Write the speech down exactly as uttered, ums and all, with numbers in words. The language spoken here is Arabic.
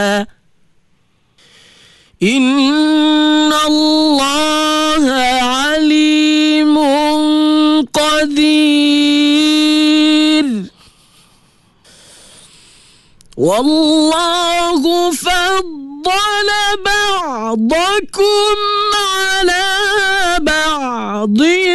إن الله عليم قدير والله فضل بعضكم على بعض